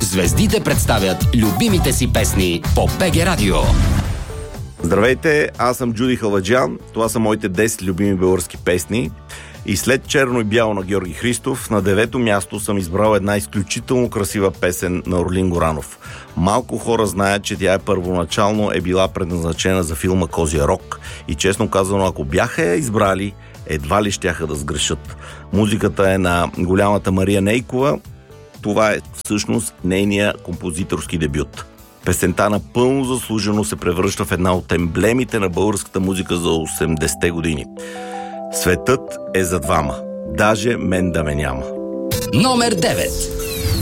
Звездите представят любимите си песни по БГ Радио. Здравейте, аз съм Джуди Халаджан. Това са моите 10 любими български песни. И след Черно и бяло на Георги Христов, на 9-то място съм избрал една изключително красива песен на Орлин Горанов. Малко хора знаят, че тя първоначално е била предназначена за филма Козия рог. И честно казано, ако бяха я избрали, едва ли щяха да сгрешат. Музиката е на голямата Мария Нейкова. Това е всъщност нейния композиторски дебют. Песента напълно заслужено се превръща в една от емблемите на българската музика за 80-те години. Светът е за двама. Даже мен да ме няма. Номер 9.